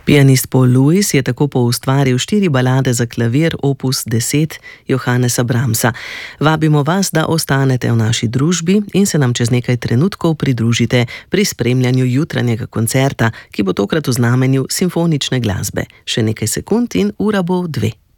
Pianist Paul Lewis je tako poustvaril 4 balade za klavir opus 10 Johannesa Brahmsa. Vabimo vas, da ostanete v naši družbi in se nam čez nekaj trenutkov pridružite pri spremljanju jutranjega koncerta, ki bo tokrat v znamenju simfonične glasbe. Še nekaj sekund in ura bo 2.